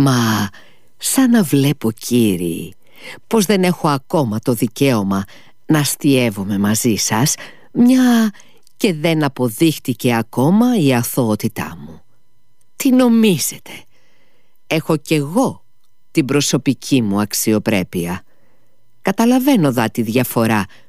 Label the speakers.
Speaker 1: Μα σαν να βλέπω, κύριοι, πως δεν έχω ακόμα το δικαίωμα να αστιεύομαι μαζί σας, μια και δεν αποδείχτηκε ακόμα η αθωότητά μου. Τι νομίζετε? Έχω κι εγώ την προσωπική μου αξιοπρέπεια. Καταλαβαίνω δα τη διαφορά